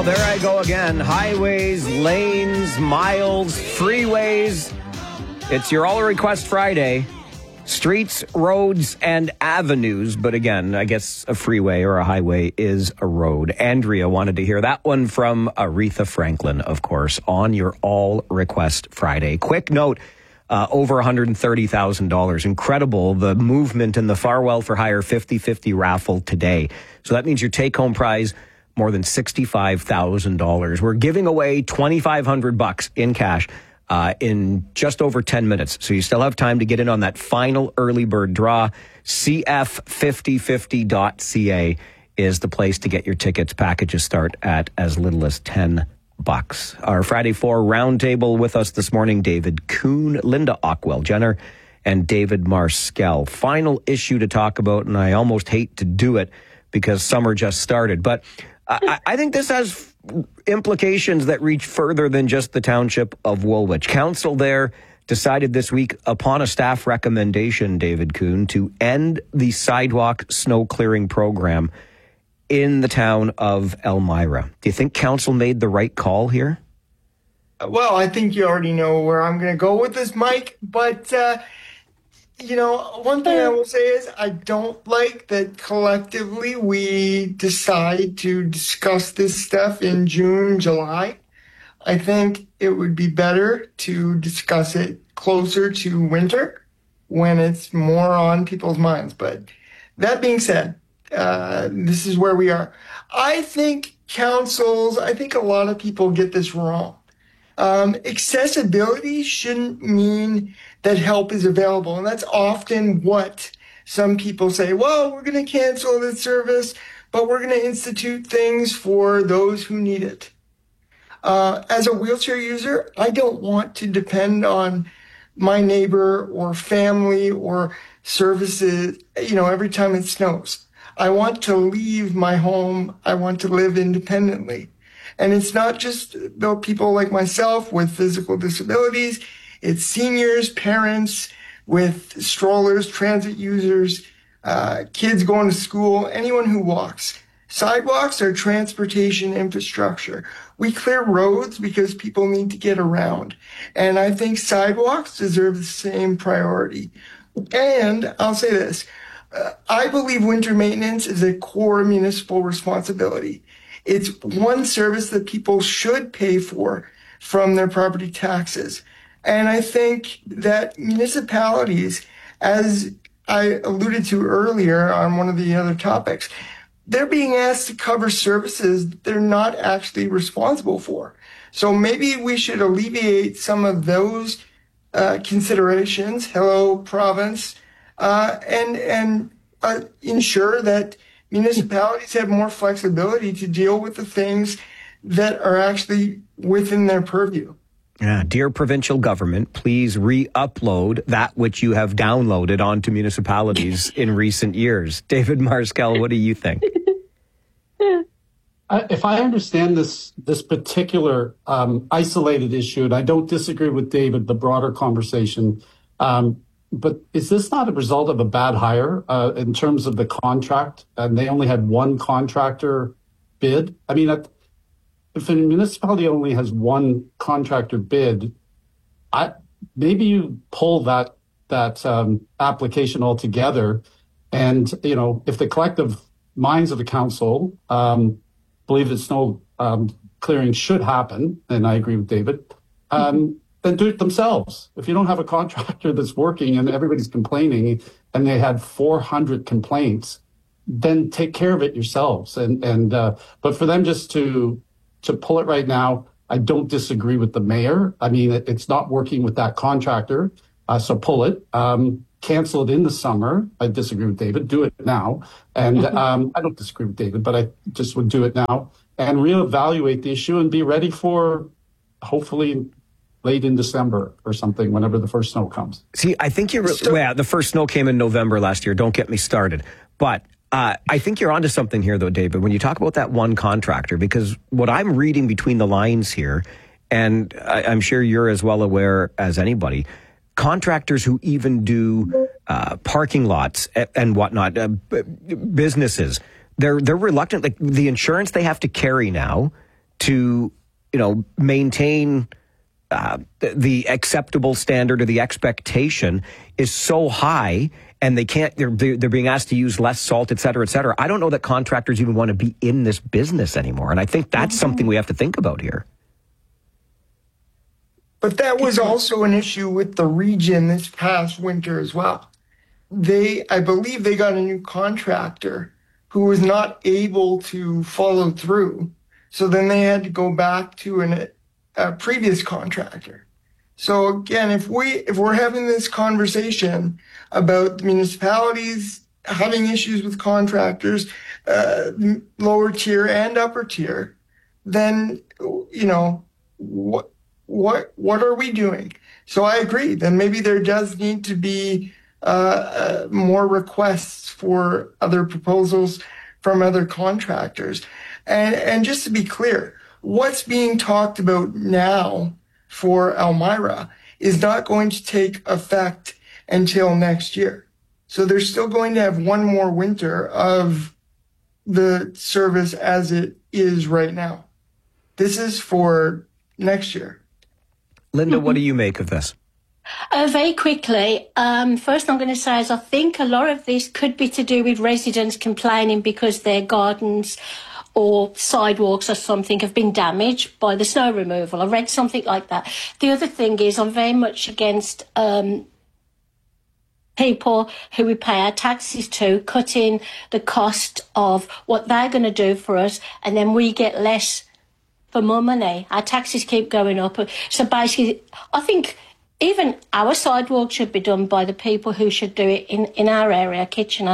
Well, there I go again. Highways, lanes, miles, freeways. It's your All Request Friday. Streets, roads, and avenues. But again, I guess a freeway or a highway is a road. Andrea wanted to hear that one from Aretha Franklin, of course, on your All Request Friday. Quick note, over $130,000. Incredible, the movement in the Farwell for Hire 50-50 raffle today. So that means your take-home prize, more than $65,000. We're giving away $2,500 in cash in just over 10 minutes. So you still have time to get in on that final early bird draw. CF5050.ca is the place to get your tickets. Packages start at as little as $10. Our Friday 4 roundtable with us this morning, David Kuhn, Linda Ockwell-Jenner, and David Marskell. Final issue to talk about, and I almost hate to do it because summer just started, but I think this has implications that reach further than just the township of Woolwich. Council there decided this week, upon a staff recommendation, David Kuhn, to end the sidewalk snow clearing program in the town of Elmira. Do you think council made the right call here? Well, I think you already know where I'm going to go with this, Mike, but one thing I will say is I don't like that collectively we decide to discuss this stuff in June, July. I think it would be better to discuss it closer to winter when it's more on people's minds. But that being said, this is where we are. I think a lot of people get this wrong. Accessibility shouldn't mean that help is available. And that's often what some people say. Well, we're going to cancel this service, but we're going to institute things for those who need it. As a wheelchair user, I don't want to depend on my neighbor or family or services, every time it snows. I want to leave my home. I want to live independently. And it's not just about people like myself with physical disabilities. It's seniors, parents with strollers, transit users, kids going to school, anyone who walks. Sidewalks are transportation infrastructure. We clear roads because people need to get around. And I think sidewalks deserve the same priority. And I'll say this, I believe winter maintenance is a core municipal responsibility. It's one service that people should pay for from their property taxes. And I think that municipalities, as I alluded to earlier on one of the other topics, they're being asked to cover services they're not actually responsible for. So maybe we should alleviate some of those considerations, hello, province, and ensure that municipalities have more flexibility to deal with the things that are actually within their purview. Yeah, dear provincial government, please re-upload that which you have downloaded onto municipalities in recent years. David Marskell, what do you think? If I understand this particular isolated issue, and I don't disagree with David, the broader conversation, but is this not a result of a bad hire in terms of the contract? And they only had one contractor bid. I mean, if a municipality only has one contractor bid, maybe you pull that application altogether. And if the collective minds of the council believe that snow clearing should happen, and I agree with David, then do it themselves. If you don't have a contractor that's working and everybody's complaining, and they had 400 complaints, then take care of it yourselves. But for them just to pull it right now, I don't disagree with the mayor. I mean, it's not working with that contractor, so pull it. Cancel it in the summer. I disagree with David. Do it now. And I don't disagree with David, but I just would do it now and reevaluate the issue and be ready for hopefully late in December or something, whenever the first snow comes. See, I think the first snow came in November last year. Don't get me started. But I think you're onto something here, though, David, when you talk about that one contractor, because what I'm reading between the lines here, and I'm sure you're as well aware as anybody, contractors who even do parking lots and whatnot, businesses, they're reluctant. Like the insurance they have to carry now to, maintain the acceptable standard or the expectation is so high, and they're being asked to use less salt, et cetera, et cetera. I don't know that contractors even want to be in this business anymore. And I think that's something we have to think about here. But that was also an issue with the region this past winter as well. I believe they got a new contractor who was not able to follow through. So then they had to go back to a previous contractor. So again, if we're having this conversation about the municipalities having issues with contractors, lower tier and upper tier, then, what are we doing? So I agree. Then maybe there does need to be more requests for other proposals from other contractors. And just to be clear, what's being talked about now for Elmira is not going to take effect until next year. So they're still going to have one more winter of the service as it is right now. This is for next year. Linda, what do you make of this? Very quickly, first I'm going to say is I think a lot of this could be to do with residents complaining because their gardens or sidewalks or something have been damaged by the snow removal. I read something like that. The other thing is I'm very much against people who we pay our taxes to cutting the cost of what they're going to do for us, and then we get less for more money. Our taxes keep going up. So basically, I think even our sidewalk should be done by the people who should do it in our area, Kitchener.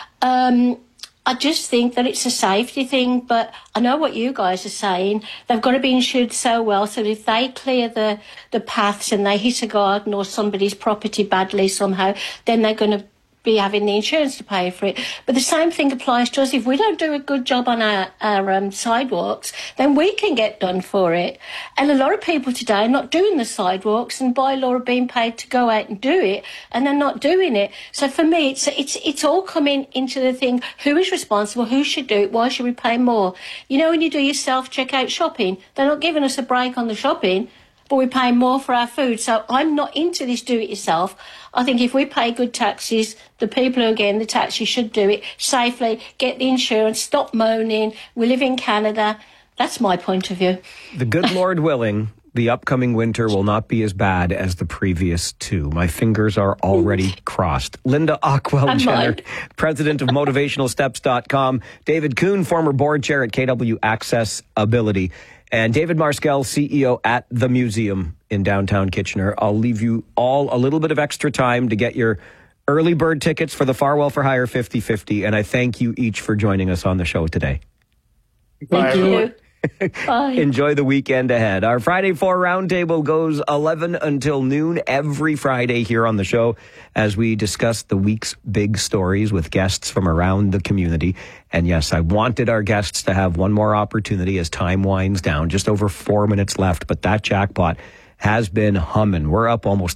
I just think that it's a safety thing, but I know what you guys are saying. They've got to be insured so well, so if they clear the paths and they hit a garden or somebody's property badly somehow, then they're going to be having the insurance to pay for it. But the same thing applies to us. If we don't do a good job on our sidewalks, then we can get done for it. And a lot of people today are not doing the sidewalks, and by law are being paid to go out and do it, and they're not doing it. So for me, it's all coming into the thing, who is responsible, who should do it, why should we pay more? When you do your self-checkout shopping, they're not giving us a break on the shopping, but we pay more for our food. So I'm not into this do-it-yourself. I think if we pay good taxes, the people who are getting the taxes should do it safely, get the insurance, stop moaning. We live in Canada. That's my point of view. The good Lord willing, the upcoming winter will not be as bad as the previous two. My fingers are already crossed. Linda Ockwell-Jenner, president of MotivationalSteps.com. David Kuhn, former board chair at KW Access Ability. And David Marskell, CEO at The Museum in downtown Kitchener. I'll leave you all a little bit of extra time to get your early bird tickets for the Farwell for Hire 50/50. And I thank you each for joining us on the show today. Thank you. Bye. Enjoy the weekend ahead. Our Friday 4 Roundtable goes 11 until noon every Friday here on the show as we discuss the week's big stories with guests from around the community. And yes, I wanted our guests to have one more opportunity as time winds down. Just over 4 minutes left, but that jackpot has been humming. We're up almost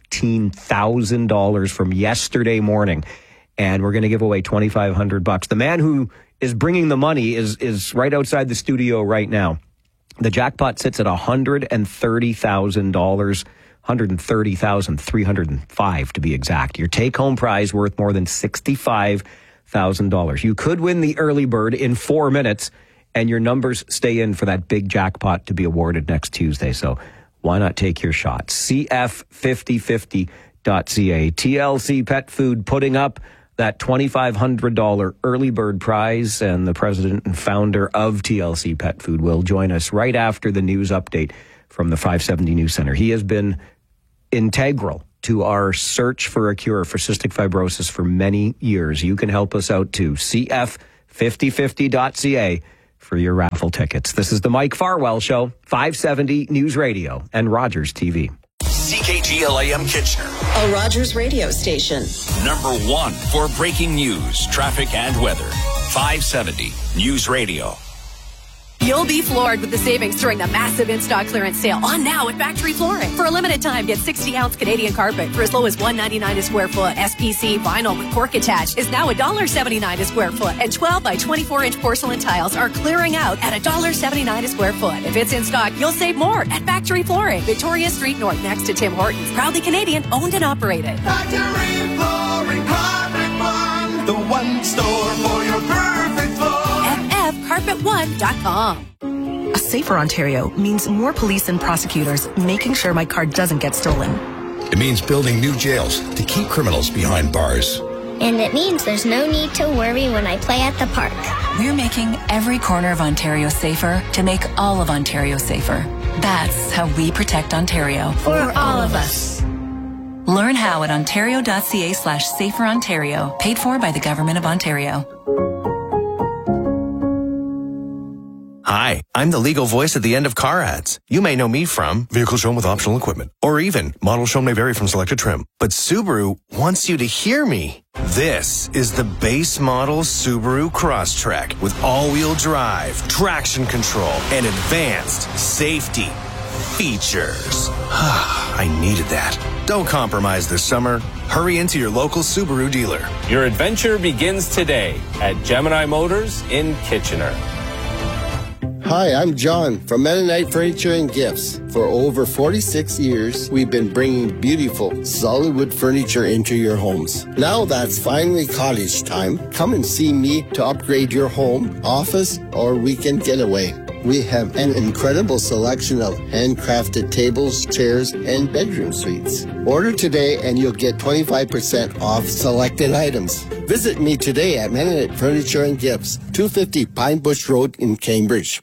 $15,000 from yesterday morning, and we're going to give away $2,500. The man who is bringing the money is right outside the studio right now. The jackpot sits at $130,000, $130,305 to be exact. Your take-home prize worth more than $65,000. You could win the early bird in 4 minutes, and your numbers stay in for that big jackpot to be awarded next Tuesday. So why not take your shot? CF5050.ca. TLC Pet Food putting up that $2,500 early bird prize, and the president and founder of TLC Pet Food will join us right after the news update from the 570 News Center. He has been integral to our search for a cure for cystic fibrosis for many years. You can help us out too. CF5050.ca for your raffle tickets. This is the Mike Farwell Show, 570 News Radio and Rogers TV. CKGLAM Kitchener, a Rogers radio station. #1 for breaking news, traffic, and weather. 570 News Radio. You'll be floored with the savings during the massive in-stock clearance sale on now at Factory Flooring. For a limited time, get 60-ounce Canadian carpet for as low as $1.99 a square foot. SPC vinyl with cork attached is now $1.79 a square foot. And 12 by 24-inch porcelain tiles are clearing out at $1.79 a square foot. If it's in stock, you'll save more at Factory Flooring. Victoria Street North next to Tim Hortons. Proudly Canadian, owned and operated. Factory Flooring, Carpet One, the one store for your perfect floor. FFCarpet1.com. A safer Ontario means more police and prosecutors making sure my car doesn't get stolen. It means building new jails to keep criminals behind bars. And it means there's no need to worry when I play at the park. We're making every corner of Ontario safer to make all of Ontario safer. That's how we protect Ontario. For all of us. Learn how at ontario.ca/saferontario, paid for by the Government of Ontario. Hi, I'm the legal voice at the end of car ads. You may know me from vehicle shown with optional equipment, or even model shown may vary from selected trim. But Subaru wants you to hear me. This is the base model Subaru Crosstrek with all-wheel drive, traction control, and advanced safety features. I needed that. Don't compromise this summer. Hurry into your local Subaru dealer. Your adventure begins today at Gemini Motors in Kitchener. Hi, I'm John from Mennonite Furniture and Gifts. For over 46 years, we've been bringing beautiful, solid wood furniture into your homes. Now that's finally cottage time. Come and see me to upgrade your home, office, or weekend getaway. We have an incredible selection of handcrafted tables, chairs, and bedroom suites. Order today and you'll get 25% off selected items. Visit me today at Mennonite Furniture and Gifts, 250 Pine Bush Road in Cambridge.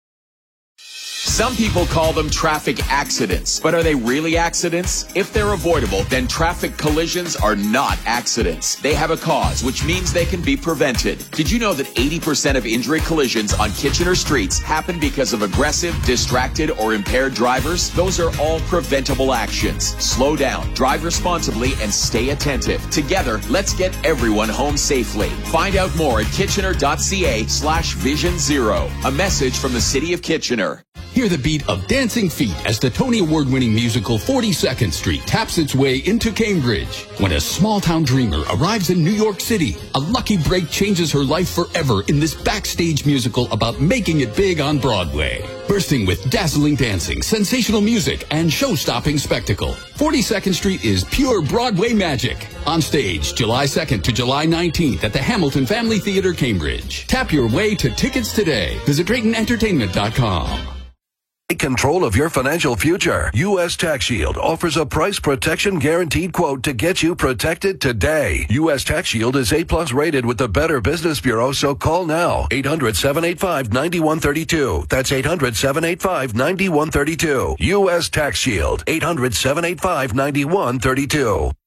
Some people call them traffic accidents, but are they really accidents? If they're avoidable, then traffic collisions are not accidents. They have a cause, which means they can be prevented. Did you know that 80% of injury collisions on Kitchener streets happen because of aggressive, distracted, or impaired drivers? Those are all preventable actions. Slow down, drive responsibly, and stay attentive. Together, let's get everyone home safely. Find out more at kitchener.ca/Vision Zero. A message from the City of Kitchener. Hear the beat of dancing feet as the Tony Award-winning musical 42nd Street taps its way into Cambridge. When a small-town dreamer arrives in New York City, a lucky break changes her life forever in this backstage musical about making it big on Broadway. Bursting with dazzling dancing, sensational music, and show-stopping spectacle, 42nd Street is pure Broadway magic. On stage, July 2nd to July 19th at the Hamilton Family Theatre, Cambridge. Tap your way to tickets today. Visit DraytonEntertainment.com. Take control of your financial future. U.S. Tax Shield offers a price protection guaranteed quote to get you protected today. U.S. Tax Shield is A+ rated with the Better Business Bureau, so call now. 800-785-9132. That's 800-785-9132. U.S. Tax Shield. 800-785-9132.